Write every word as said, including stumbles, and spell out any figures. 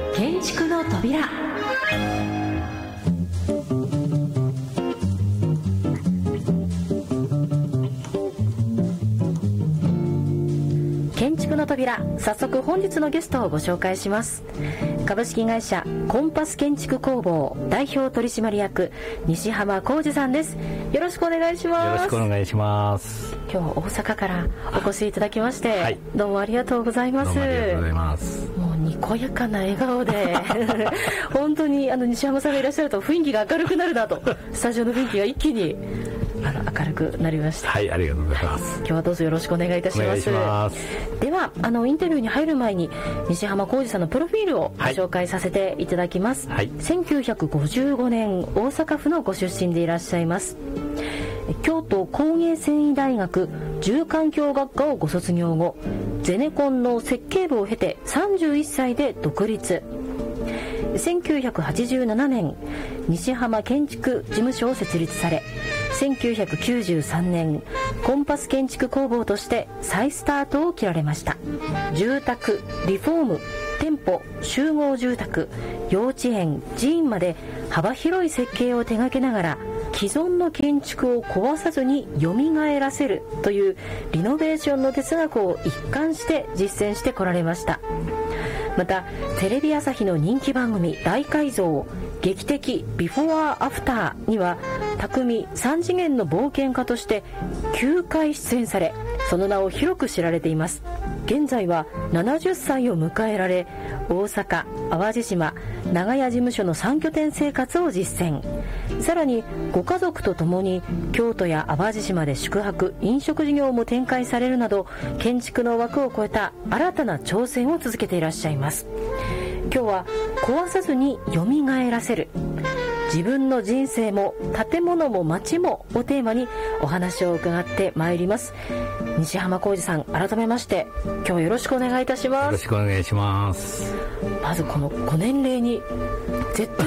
建築の扉。建築の扉、早速本日のゲストをご紹介します。株式会社コンパス建築工房代表取締役西浜浩二さんです。よろしくお願いします。 よろしくお願いします。 今日は大阪からお越しいただきまして、はい、どうもありがとうございます。 どうもありがとうございます。 もうにこやかな笑顔で本当にあの西浜さんがいらっしゃると雰囲気が明るくなるなと、スタジオの雰囲気が一気にあの明るくなりました。 はい、ありがとうございます。 今日はどうぞよろしくお願いいたします。 お願いします。 ではあのインタビューに入る前に西浜浩二さんのプロフィールをご紹介させていただきます。はい、せんきゅうひゃくごじゅうごねん大阪府のご出身でいらっしゃいます。京都工芸繊維大学住環境学科をご卒業後、ゼネコンの設計部を経てさんじゅういっさいで独立。せんきゅうひゃくはちじゅうななねん西浜建築事務所を設立され、せんきゅうひゃくきゅうじゅうさんねんコンパス建築工房として再スタートを切られました。住宅、リフォーム、店舗、集合住宅、幼稚園、寺院まで幅広い設計を手掛けながら、既存の建築を壊さずに蘇らせるというリノベーションの哲学を一貫して実践してこられました。またテレビ朝日の人気番組大改造劇的ビフォーアフターには匠三次元の冒険家としてきゅうかい出演され、その名を広く知られています。現在はななじゅっさいを迎えられ、大阪、淡路島、長屋事務所のさん拠点生活を実践。さらにご家族とともに京都や淡路島で宿泊・飲食事業も展開されるなど、建築の枠を超えた新たな挑戦を続けていらっしゃいます。今日は壊さずに蘇らせる、自分の人生も建物も街もをテーマにお話を伺ってまいります。西浜浩二さん、改めまして今日はよろしくお願いいたします。 よろしくお願いします。 まずこのご年齢に絶対